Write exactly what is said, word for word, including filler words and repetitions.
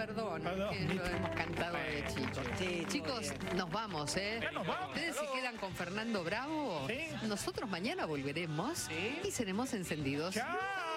perdón, Perdón. que lo hemos cantado de chicos. Sí, Chicos, nos vamos, ¿eh? Ya nos vamos. Ustedes se quedan con Fernando Bravo. Sí. Nosotros mañana volveremos Sí. y seremos encendidos. ¡Chao!